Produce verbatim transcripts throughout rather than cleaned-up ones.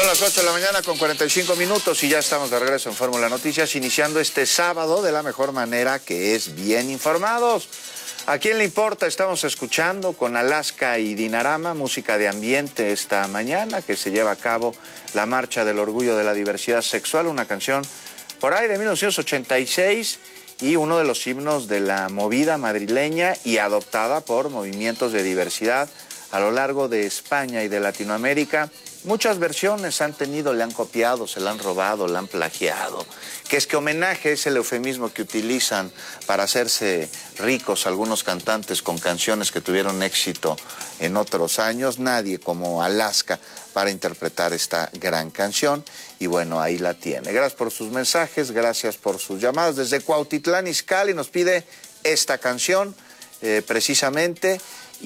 Son las ocho de la mañana con cuarenta y cinco minutos y ya estamos de regreso en Fórmula Noticias, iniciando este sábado de la mejor manera, que es bien informados. ¿A quién le importa? Estamos escuchando con Alaska y Dinarama, música de ambiente esta mañana, que se lleva a cabo la Marcha del Orgullo de la Diversidad Sexual, una canción por ahí de mil novecientos ochenta y seis y uno de los himnos de la movida madrileña y adoptada por movimientos de diversidad a lo largo de España y de Latinoamérica. Muchas versiones han tenido, le han copiado, se la han robado, la han plagiado. Que es que homenaje es el eufemismo que utilizan para hacerse ricos algunos cantantes con canciones que tuvieron éxito en otros años. Nadie como Alaska para interpretar esta gran canción. Y bueno, ahí la tiene. Gracias por sus mensajes, gracias por sus llamadas. Desde Cuautitlán Izcalli nos pide esta canción eh, precisamente.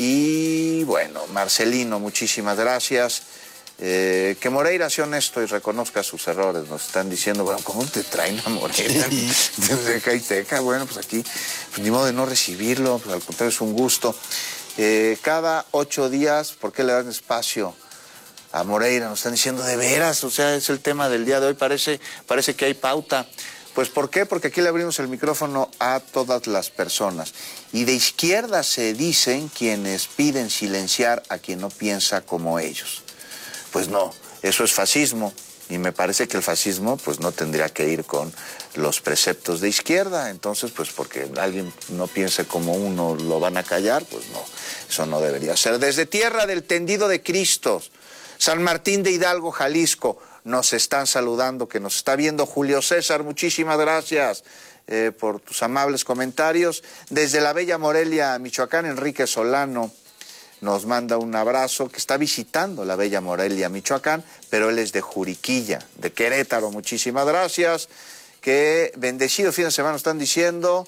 Y bueno, Marcelino, muchísimas gracias. Eh, que Moreira sea honesto y reconozca sus errores. Nos están diciendo, bueno, ¿cómo te traen a Moreira? Desde Caiteca, bueno, pues aquí, pues ni modo de no recibirlo, pues al contrario, es un gusto. Eh, cada ocho días, ¿por qué le dan espacio a Moreira? Nos están diciendo, de veras, o sea, es el tema del día de hoy, parece, parece que hay pauta. Pues, ¿por qué? Porque aquí le abrimos el micrófono a todas las personas. Y de izquierda se dicen quienes piden silenciar a quien no piensa como ellos. Pues no, eso es fascismo, y me parece que el fascismo pues no tendría que ir con los preceptos de izquierda. Entonces, pues porque alguien no piense como uno, ¿lo van a callar? Pues no, eso no debería ser. Desde Tierra del Tendido de Cristo, San Martín de Hidalgo, Jalisco, nos están saludando, que nos está viendo Julio César, muchísimas gracias eh, por tus amables comentarios. Desde la bella Morelia, Michoacán, Enrique Solano nos manda un abrazo, que está visitando la bella Morelia, Michoacán, pero él es de Juriquilla, de Querétaro, muchísimas gracias. Que bendecido fin de semana están diciendo,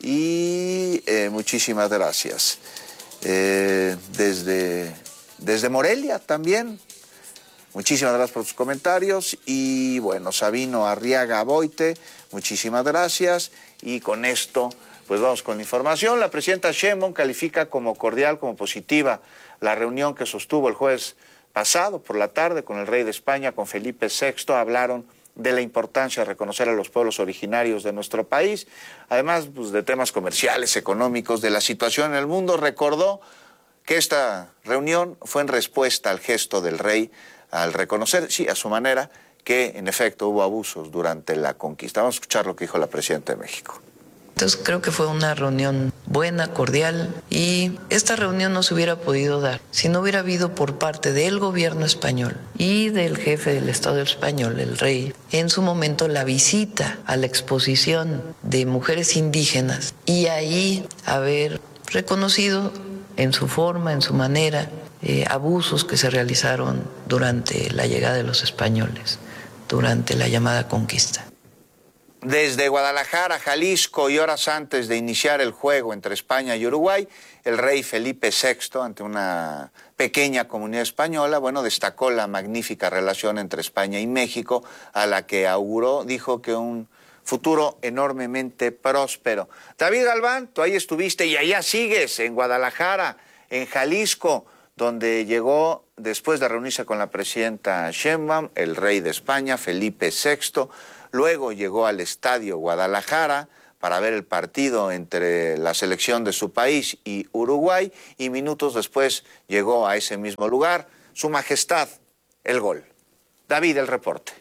y eh, muchísimas gracias. Eh, desde, desde Morelia también, muchísimas gracias por sus comentarios. Y bueno, Sabino Arriaga Boite, muchísimas gracias. Y con esto pues vamos con la información. La presidenta Sheinbaum califica como cordial, como positiva, la reunión que sostuvo el jueves pasado por la tarde con el rey de España, con Felipe sexto. Hablaron de la importancia de reconocer a los pueblos originarios de nuestro país, además pues, de temas comerciales, económicos, de la situación en el mundo. Recordó que esta reunión fue en respuesta al gesto del rey al reconocer, sí, a su manera, que en efecto hubo abusos durante la conquista. Vamos a escuchar lo que dijo la presidenta de México. Entonces creo que fue una reunión buena, cordial, y esta reunión no se hubiera podido dar si no hubiera habido por parte del gobierno español y del jefe del Estado español, el rey, en su momento la visita a la exposición de mujeres indígenas y ahí haber reconocido en su forma, en su manera, eh, abusos que se realizaron durante la llegada de los españoles, durante la llamada conquista. Desde Guadalajara, Jalisco, y horas antes de iniciar el juego entre España y Uruguay, el rey Felipe sexto, ante una pequeña comunidad española, bueno, destacó la magnífica relación entre España y México, a la que auguró, dijo que un futuro enormemente próspero. David Galván, tú ahí estuviste y allá sigues, en Guadalajara, en Jalisco, donde llegó, después de reunirse con la presidenta Sheinbaum, el rey de España, Felipe sexto, luego llegó al Estadio Guadalajara para ver el partido entre la selección de su país y Uruguay, y minutos después llegó a ese mismo lugar Su Majestad, el gol. David, el reporte.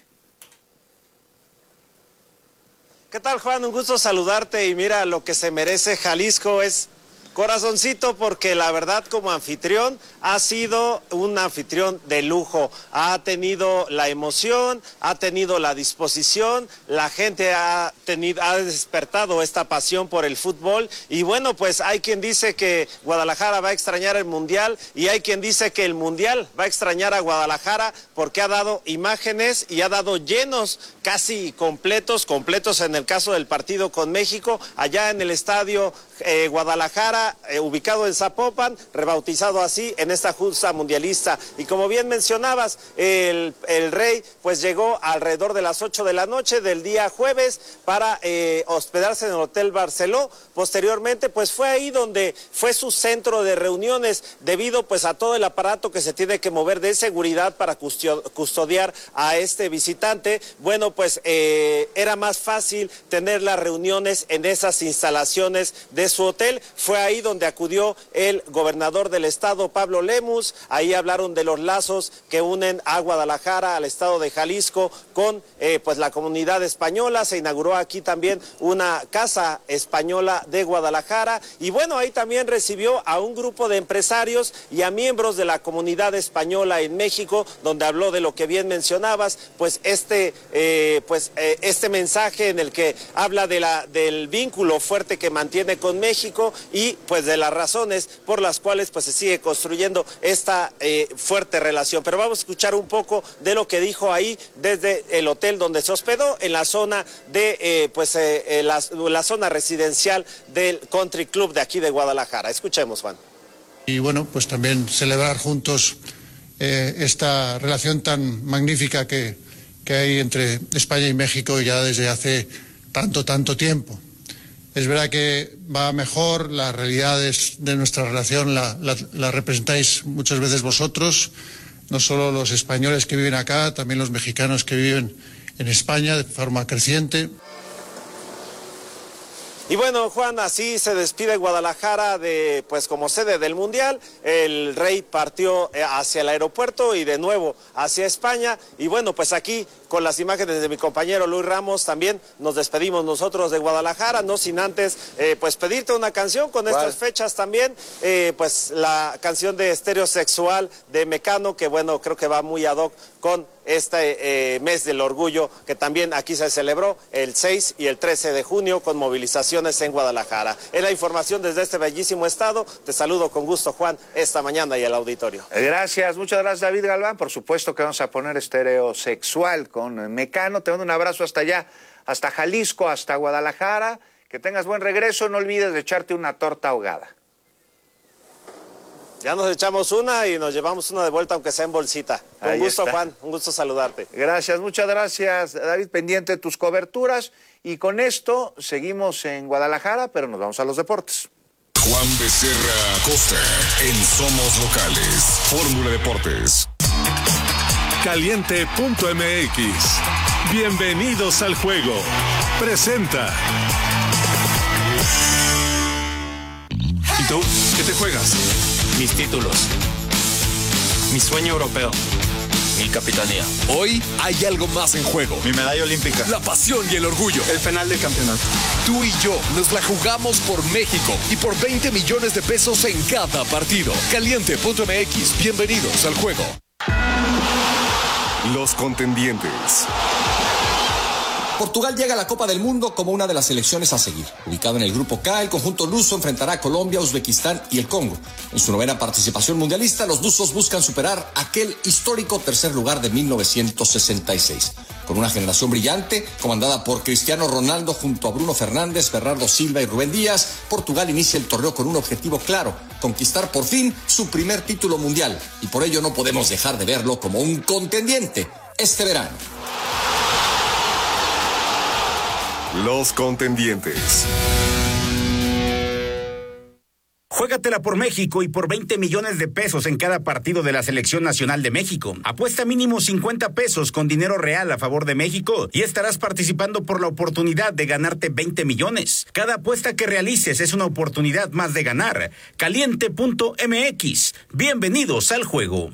¿Qué tal, Juan? Un gusto saludarte, y mira, lo que se merece Jalisco es corazoncito, porque la verdad, como anfitrión, ha sido un anfitrión de lujo. Ha tenido la emoción, ha tenido la disposición, la gente ha tenido, ha despertado esta pasión por el fútbol. Y bueno, pues hay quien dice que Guadalajara va a extrañar el Mundial, y hay quien dice que el Mundial va a extrañar a Guadalajara, porque ha dado imágenes y ha dado llenos casi completos, completos en el caso del partido con México, allá en el estadio eh, Guadalajara, eh, ubicado en Zapopan, rebautizado así en esta justa mundialista. Y como bien mencionabas, el, el Rey pues llegó alrededor de las ocho de la noche del día jueves para eh, hospedarse en el Hotel Barceló. Posteriormente pues fue ahí donde fue su centro de reuniones, debido pues a todo el aparato que se tiene que mover de seguridad para custodiar a este visitante. Bueno, pues eh, era más fácil tener las reuniones en esas instalaciones de su hotel. Fue ahí donde acudió el gobernador del estado, Pablo Lemus. Ahí hablaron de los lazos que unen a Guadalajara, al estado de Jalisco, con eh, pues la comunidad española. Se inauguró aquí también una casa española de Guadalajara, y bueno, ahí también recibió a un grupo de empresarios y a miembros de la comunidad española en México, donde habló de lo que bien mencionabas, pues este eh, pues eh, este mensaje en el que habla de la del vínculo fuerte que mantiene con México, y pues de las razones por las cuales pues se sigue construyendo esta eh, fuerte relación. Pero vamos a escuchar un poco de lo que dijo ahí desde el hotel donde se hospedó, en la zona de eh, pues eh, la, la zona residencial del Country Club de aquí de Guadalajara. Escuchemos, Juan. Y bueno, pues también celebrar juntos eh, esta relación tan magnífica que, que hay entre España y México ya desde hace tanto, tanto tiempo. Es verdad que va mejor, las realidades de nuestra relación la, la, la representáis muchas veces vosotros, no solo los españoles que viven acá, también los mexicanos que viven en España de forma creciente. Y bueno, Juan, así se despide Guadalajara de, pues como sede del Mundial. El Rey partió hacia el aeropuerto y de nuevo hacia España. Y bueno, pues aquí con las imágenes de mi compañero Luis Ramos también nos despedimos nosotros de Guadalajara, no sin antes eh, pues pedirte una canción con estas fechas también, eh, pues la canción de Estereosexual de Mecano, que bueno, creo que va muy ad hoc con este eh, mes del orgullo, que también aquí se celebró el seis y el trece de junio con movilizaciones en Guadalajara. Es la información desde este bellísimo estado. Te saludo con gusto, Juan, esta mañana y el auditorio. Gracias, muchas gracias, David Galván. Por supuesto que vamos a poner Estereosexual con Mecano. Te mando un abrazo hasta allá, hasta Jalisco, hasta Guadalajara. Que tengas buen regreso. No olvides de echarte una torta ahogada. Ya nos echamos una y nos llevamos una de vuelta, aunque sea en bolsita. Un Ahí gusto, está. Juan, un gusto saludarte. Gracias, muchas gracias, David, pendiente de tus coberturas. Y con esto seguimos en Guadalajara, pero nos vamos a los deportes. Juan Becerra Acosta en Somos Locales, Fórmula Deportes. Caliente punto M X. Bienvenidos al juego. Presenta. ¿Y tú? ¿Qué te juegas? Mis títulos, mi sueño europeo, mi capitanía. Hoy hay algo más en juego. Mi medalla olímpica. La pasión y el orgullo. El penal del campeonato. Tú y yo nos la jugamos por México y por veinte millones de pesos en cada partido. Caliente punto M X. Bienvenidos al juego. Los contendientes. Portugal llega a la Copa del Mundo como una de las selecciones a seguir. Ubicado en el grupo K, el conjunto luso enfrentará a Colombia, Uzbekistán y el Congo. En su novena participación mundialista, los lusos buscan superar aquel histórico tercer lugar de mil novecientos sesenta y seis. Con una generación brillante, comandada por Cristiano Ronaldo junto a Bruno Fernández, Bernardo Silva y Rubén Díaz, Portugal inicia el torneo con un objetivo claro: conquistar por fin su primer título mundial. Y por ello no podemos dejar de verlo como un contendiente este verano. Los contendientes. Juégatela por México y por veinte millones de pesos en cada partido de la Selección Nacional de México. Apuesta mínimo cincuenta pesos con dinero real a favor de México y estarás participando por la oportunidad de ganarte veinte millones. Cada apuesta que realices es una oportunidad más de ganar. Caliente punto M X. Bienvenidos al juego.